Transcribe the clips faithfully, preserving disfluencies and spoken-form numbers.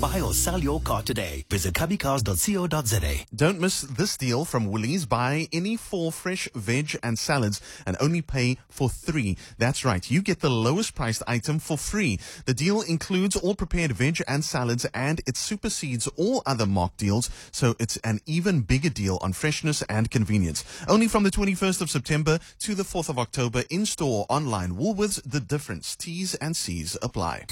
Buy or sell your car today. Visit cubby cars dot co dot za. Don't miss this deal from Woolies. Buy any four fresh veg and salads and only pay for three. That's right. You get the lowest priced item for free. The deal includes all prepared veg and salads, and it supersedes all other mock deals. So it's an even bigger deal on freshness and convenience. Only from the twenty-first of September to the fourth of October, in store, online. Woolworths, the difference. T's and C's apply.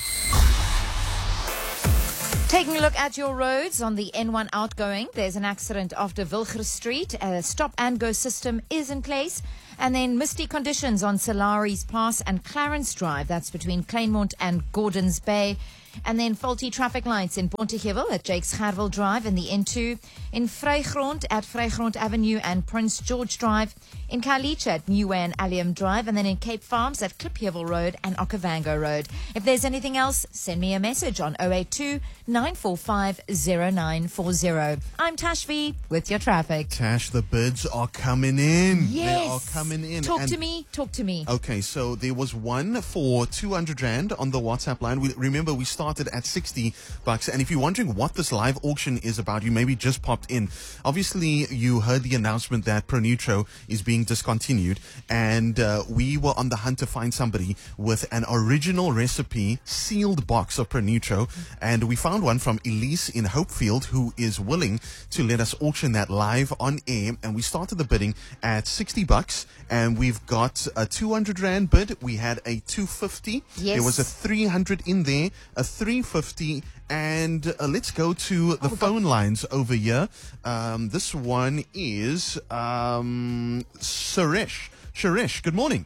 Taking a look at your roads on the N one outgoing, there's an accident after Wilger Street. A stop and go system is in place. And then misty conditions on Salaris Pass and Clarence Drive. That's between Kleinmont and Gordons Bay. And then faulty traffic lights in Pontegevel at Jakes Gerwel Drive and the N two. In Vrygrond at Vrygrond Avenue and Prince George Drive. In Khayelitsha at Nieuwe and Allium Drive. And then in Cape Farms at Kliphevel Road and Okavango Road. If there's anything else, send me a message on oh eight two, nine four five, oh nine four oh. I'm Tashvi with your traffic. Tash, the bids are coming in. Yes. They are coming in. Talk And to me. Talk to me. Okay, so there was one for two hundred rand on the WhatsApp line. We, remember, we started at sixty bucks. And if you're wondering what this live auction is about, you maybe just popped in. Obviously, you heard the announcement that Pronutro is being discontinued. And uh, we were on the hunt to find somebody with an original recipe sealed box of Pronutro. And we found one from Elise in Hopefield, who is willing to let us auction that live on air. And we started the bidding at sixty bucks. And we've got a two hundred rand bid. We had a two fifty. Yes. There was a three hundred in there, a three fifty, and uh, let's go to the Oh, phone lines over here. Um, this one is um, Suresh. Suresh, good morning.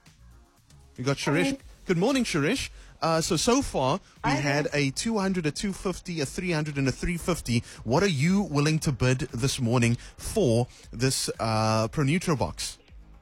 We got Suresh. Hi. Good morning, Suresh. Uh, so, so far, we Hi. had a two hundred, a two fifty, a three hundred, and a three fifty. What are you willing to bid this morning for this uh, Pronutro box?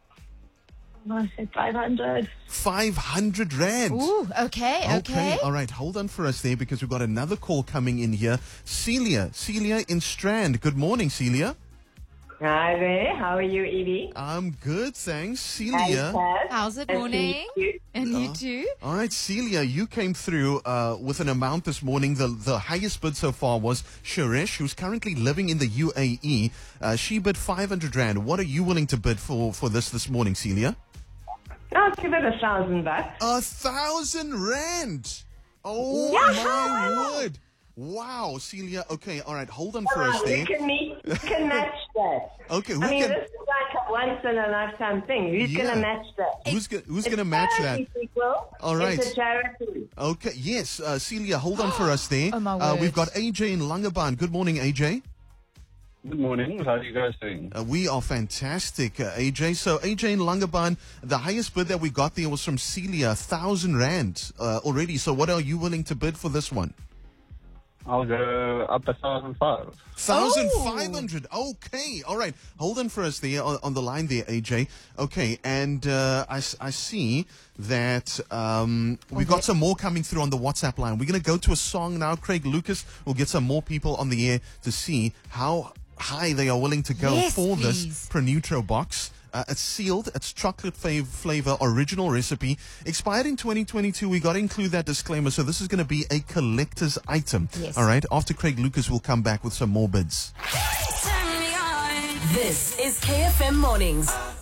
I said five hundred. five hundred rand. Ooh, okay, okay. All right. Hold on for us there, because we've got another call coming in here. Celia. Celia in Strand. Good morning, Celia. Hi there. How are you, Evie? I'm good, thanks. Hi, Celia. Taz. How's it Nice to morning? meet you. And you too? All right, Celia, you came through uh, with an amount this morning. The the highest bid so far was Suresh, who's currently living in the U A E. Uh, she bid five hundred rand. What are you willing to bid for, for this this morning, Celia? I'll give it a thousand bucks. A thousand rand. Oh, Yeah. my word. Wow, Celia. Okay, all right. Hold on for us Come on, there. you can meet, you can match that. Okay, who I mean, can- this is like a once in a lifetime thing. Who's Yeah. going to match that? Who's, go- who's It's going to match that? charity, people. All right. It's a charity. Okay, yes, uh, Celia, hold on for us there. Oh, my uh, word. we've got A J in Langebaan. Good morning, A J. Good morning. How are you guys doing? Uh, we are fantastic, uh, A J. So, A J in Langebaan, the highest bid that we got there was from Celia, one thousand rand uh, already. So, what are you willing to bid for this one? I'll go up a thousand five. one thousand five hundred. Okay. All right. Hold on for us there on, on the line there, A J. Okay. And uh, I, s- I see that um, we've got some more coming through on the WhatsApp line. We're going to go to a song now. Craig Lucas will get some more people on the air to see how high they are willing to go Yes, for please. this Pronutro box. Uh, it's sealed. It's chocolate fav- flavor, original recipe. Expired in twenty twenty-two. We got to include that disclaimer. So this is going to be a collector's item. Yes. All right. After Craig Lucas will come back with some more bids. This is K F M Mornings.